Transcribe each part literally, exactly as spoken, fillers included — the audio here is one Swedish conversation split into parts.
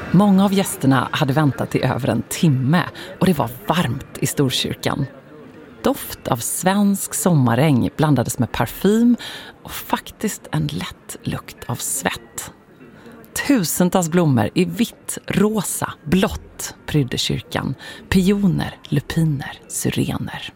Många av gästerna hade väntat i över en timme och det var varmt i Storkyrkan. Doft av svensk sommarregn blandades med parfym och faktiskt en lätt lukt av svett. Tusentals blommor i vitt, rosa, blått prydde kyrkan. Pioner, lupiner, syrener.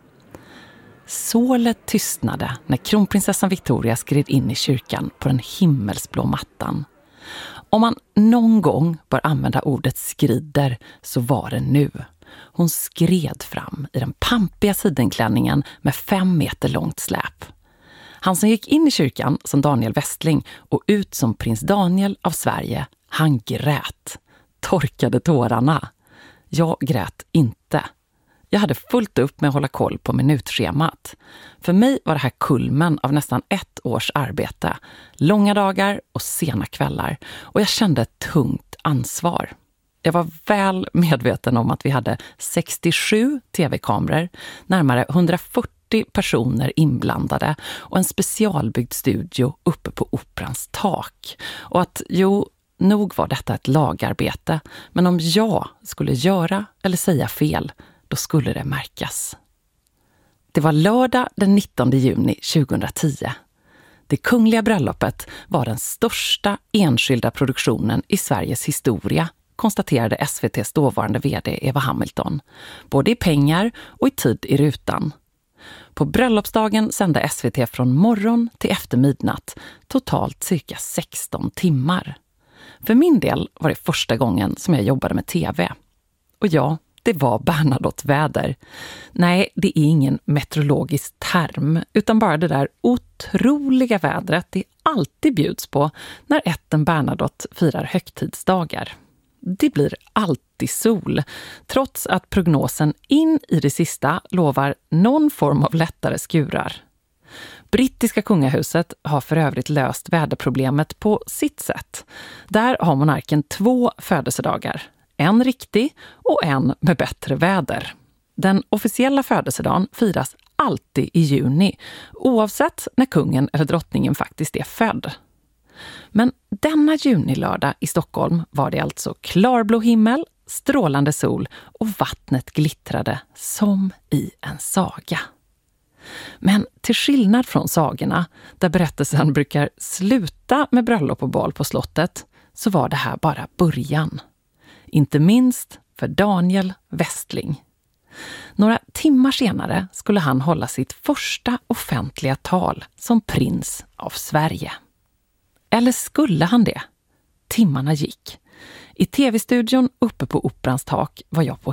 Sålet tystnade när kronprinsessan Victoria skred in i kyrkan på den himmelsblå mattan. Om man någon gång bör använda ordet skrider så var det nu. Hon skred fram i den pampiga sidenklänningen med fem meter långt släp. Han som gick in i kyrkan som Daniel Westling och ut som prins Daniel av Sverige, han grät. Torkade tårarna. Jag grät inte. Jag hade fullt upp med att hålla koll på minutschemat. För mig var det här kulmen av nästan ett års arbete. Långa dagar och sena kvällar. Och jag kände ett tungt ansvar. Jag var väl medveten om att vi hade sextiosju tv-kameror, närmare hundrafyrtio personer inblandade och en specialbyggd studio uppe på operans tak. Och att, jo, nog var detta ett lagarbete, men om jag skulle göra eller säga fel, då skulle det märkas. Det var lördag den nittonde juni tjugohundratio. Det kungliga bröllopet var den största enskilda produktionen i Sveriges historia, konstaterade S V T:s dåvarande vd Eva Hamilton, både i pengar och i tid i rutan. På bröllopsdagen sände S V T från morgon till efter midnatt, totalt cirka sexton timmar. För min del var det första gången som jag jobbade med tv. Och ja, det var Bernadotte-väder. Nej, det är ingen meteorologisk term, utan bara det där otroliga vädret det alltid bjuds på när ätten Bernadotte firar högtidsdagar. Det blir alltid sol, trots att prognosen in i det sista lovar någon form av lättare skurar. Brittiska kungahuset har för övrigt löst väderproblemet på sitt sätt. Där har monarken två födelsedagar, en riktig och en med bättre väder. Den officiella födelsedagen firas alltid i juni, oavsett när kungen eller drottningen faktiskt är född. Men denna junilördag i Stockholm var det alltså klarblå himmel, strålande sol och vattnet glittrade som i en saga. Men till skillnad från sagorna, där berättelsen brukar sluta med bröllop och bal på slottet, så var det här bara början. Inte minst för Daniel Westling. Några timmar senare skulle han hålla sitt första offentliga tal som prins av Sverige. Eller skulle han det? Timmarna gick. I tv-studion uppe på operans tak var jag på